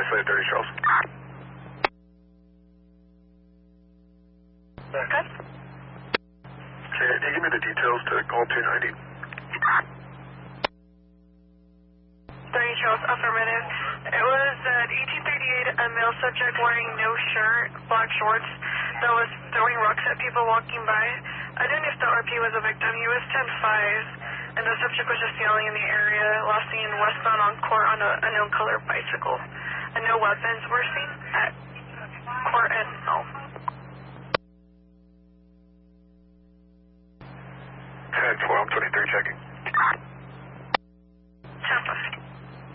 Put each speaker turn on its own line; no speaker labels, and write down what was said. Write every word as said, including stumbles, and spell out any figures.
say thirty Charles.
Okay.
Can you give me the details to call two ninety?
thirty Charles, affirmative. It was at eighteen thirty-eight, a male subject wearing no shirt, black shorts, that was throwing rocks at people walking by. I didn't know if the R P was a victim. He was ten five, and the subject was just yelling in the area, last seen westbound on Court on an unknown color bicycle. And no weapons were seen at